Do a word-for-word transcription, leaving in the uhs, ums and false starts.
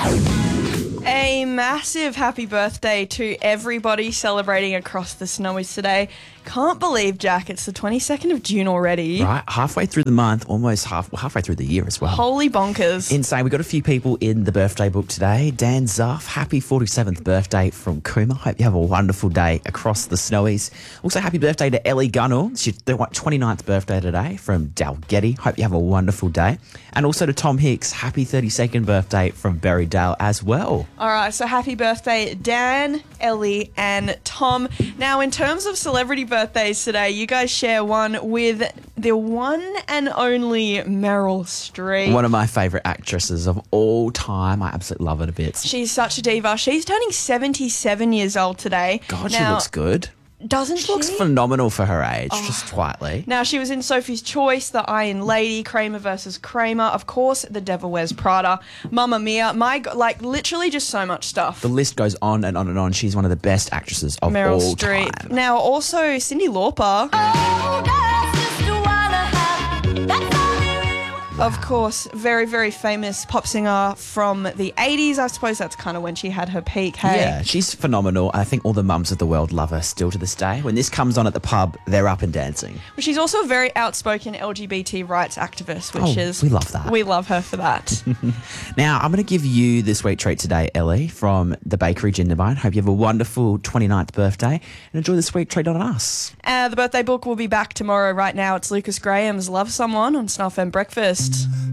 A massive happy birthday to everybody celebrating across the Snowies today. Can't believe, Jack, it's the twenty-second of June already. Right, halfway through the month, almost half well, halfway through the year as well. Holy bonkers. Insane. We've got a few people in the birthday book today. Dan Zuff, happy forty-seventh birthday from Cooma. Hope you have a wonderful day across the Snowies. Also, happy birthday to Ellie Gunnell. She's the twenty-ninth birthday today from Dalgety. Hope you have a wonderful day. And also to Tom Hicks, happy thirty-second birthday from Berrydale as well. All right, so happy birthday, Dan, Ellie, and Tom. Now, in terms of celebrity birthdays today, you guys share one with the one and only Meryl Streep. One of my favourite actresses of all time. I absolutely love her to bits. She's such a diva. She's turning seventy-seven years old today. God, now, she looks good. Doesn't She she? looks phenomenal for her age, oh. just quietly. Now, she was in Sophie's Choice, The Iron Lady, Kramer versus Kramer, of course, The Devil Wears Prada, Mamma Mia, my God, like literally just so much stuff. The list goes on and on and on. She's one of the best actresses of Meryl all Streep. time. Now, also Cyndi Lauper. Of course, very, very famous pop singer from the eighties. I suppose that's kind of when she had her peak, hey? Yeah, she's phenomenal. I think all the mums of the world love her still to this day. When this comes on at the pub, they're up and dancing. But she's also a very outspoken L G B T rights activist, which oh, is... we love that. We love her for that. Now, I'm going to give you the sweet treat today, Ellie, from the Bakery Ginderbine. Hope you have a wonderful twenty-ninth birthday and enjoy the sweet treat on us. Uh, the birthday book will be back tomorrow. Right now, it's Lucas Graham's Love Someone on Snuff and Breakfast.